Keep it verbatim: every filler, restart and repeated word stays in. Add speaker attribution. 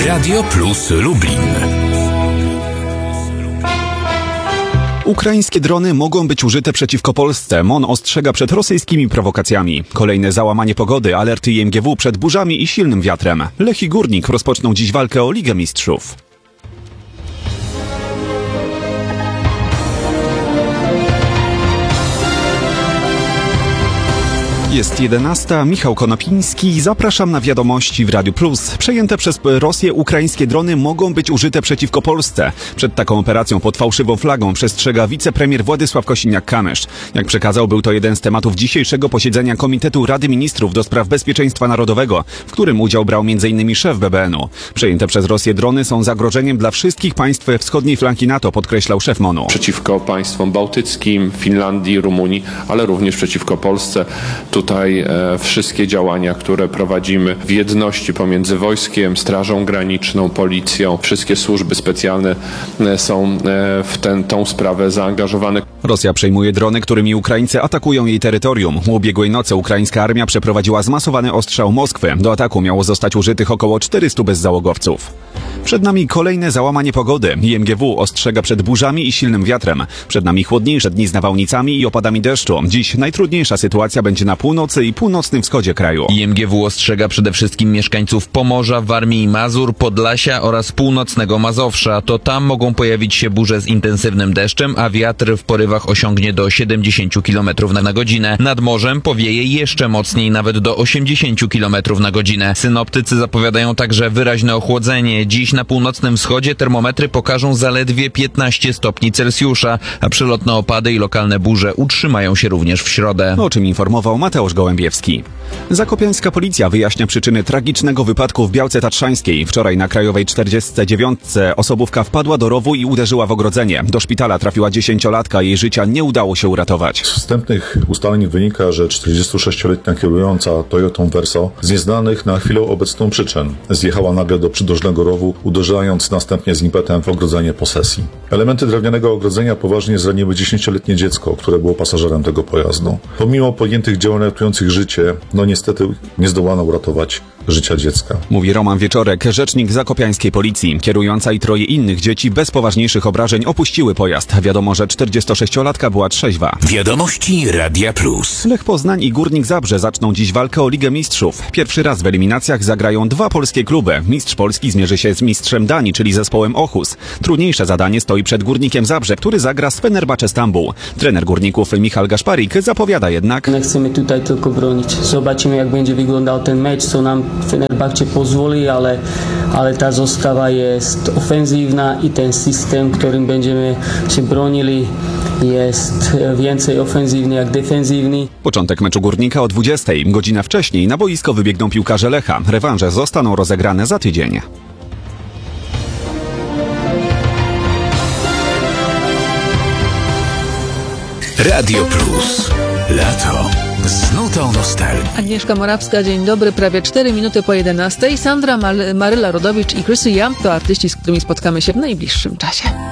Speaker 1: Radio Plus Lublin.
Speaker 2: Ukraińskie drony mogą być użyte przeciwko Polsce. M O N ostrzega przed rosyjskimi prowokacjami. Kolejne załamanie pogody, alerty I M G W przed burzami i silnym wiatrem. Lech i Górnik rozpoczną dziś walkę o Ligę Mistrzów. Jest jedenasta, Michał Konopiński, zapraszam na wiadomości w Radiu Plus. Przejęte przez Rosję ukraińskie drony mogą być użyte przeciwko Polsce. Przed taką operacją pod fałszywą flagą przestrzega wicepremier Władysław Kosiniak-Kamysz. Jak przekazał, był to jeden z tematów dzisiejszego posiedzenia Komitetu Rady Ministrów do spraw Bezpieczeństwa Narodowego, w którym udział brał między innymi szef B B N u. Przejęte przez Rosję drony są zagrożeniem dla wszystkich państw wschodniej flanki NATO, podkreślał szef M O N u.
Speaker 3: Przeciwko państwom bałtyckim, Finlandii, Rumunii, ale również przeciwko Polsce. Tutaj e, wszystkie działania, które prowadzimy w jedności pomiędzy wojskiem, Strażą Graniczną, Policją, wszystkie służby specjalne e, są e, w ten, tą sprawę zaangażowane.
Speaker 2: Rosja przejmuje drony, którymi Ukraińcy atakują jej terytorium. Ubiegłej nocy ukraińska armia przeprowadziła zmasowany ostrzał Moskwy. Do ataku miało zostać użytych około czterystu bezzałogowców. Przed nami kolejne załamanie pogody. I M G W ostrzega przed burzami i silnym wiatrem. Przed nami chłodniejsze dni z nawałnicami i opadami deszczu. Dziś najtrudniejsza sytuacja będzie na północy i północnym wschodzie kraju.
Speaker 4: I M G W ostrzega przede wszystkim mieszkańców Pomorza, Warmii i Mazur, Podlasia oraz północnego Mazowsza. To tam mogą pojawić się burze z intensywnym deszczem, a wiatr w porywach osiągnie do siedemdziesięciu kilometrów na godzinę. Nad morzem powieje jeszcze mocniej, nawet do osiemdziesięciu kilometrów na godzinę. Synoptycy zapowiadają także wyraźne ochłodzenie. Dziś na północnym wschodzie termometry pokażą zaledwie piętnaście stopni Celsjusza, a przelotne opady i lokalne burze utrzymają się również w środę.
Speaker 2: O czym informował Mateusz Gołębiewski. Zakopiańska policja wyjaśnia przyczyny tragicznego wypadku w Białce Tatrzańskiej. Wczoraj na Krajowej czterdziestej dziewiątej osobówka wpadła do rowu i uderzyła w ogrodzenie. Do szpitala trafiła dziesięciolatka, jej życia nie udało się uratować.
Speaker 5: Z wstępnych ustaleń wynika, że czterdziestosześcioletnia kierująca Toyotą Verso z nieznanych na chwilę obecną przyczyn zjechała nagle do przydrożnego rowu, uderzając następnie z impetem w ogrodzenie posesji. Elementy drewnianego ogrodzenia poważnie zraniły dziesięcioletnie dziecko, które było pasażerem tego pojazdu. Pomimo podjętych działań ratujących życie, no niestety nie zdołano uratować życia dziecka.
Speaker 2: Mówi Roman Wieczorek, rzecznik zakopiańskiej policji. Kierująca i troje innych dzieci bez poważniejszych obrażeń opuściły pojazd. Wiadomo, że czterdziestosześciolatka była trzeźwa.
Speaker 1: Wiadomości Radia Plus.
Speaker 2: Lech Poznań i Górnik Zabrze zaczną dziś walkę o Ligę Mistrzów. Pierwszy raz w eliminacjach zagrają dwa polskie kluby. Mistrz Polski zmierzy się z mistrzem Danii, czyli zespołem Ochus. Trudniejsze zadanie stoi przed Górnikiem Zabrze, który zagra z Fenerbahce Stambuł. Trener Górników Michal Gaszparik zapowiada jednak:
Speaker 6: My chcemy tutaj tylko bronić. Zobaczymy, jak będzie wyglądał ten mecz, co nam Fenerbahce pozwoli, ale, ale ta zostawa jest ofensywna i ten system, którym będziemy się bronili, jest więcej ofensywny jak defensywny.
Speaker 2: Początek meczu Górnika o dwudziestej. Godzina wcześniej na boisko wybiegną piłkarze Lecha. Rewanże zostaną rozegrane za tydzień.
Speaker 1: Radio Plus. Lato. Z nutą nostalgii.
Speaker 7: Agnieszka Morawska, dzień dobry, prawie cztery minuty po jedenastej. Sandra, Maryla Rodowicz i Chrissy Young to artyści, z którymi spotkamy się w najbliższym czasie.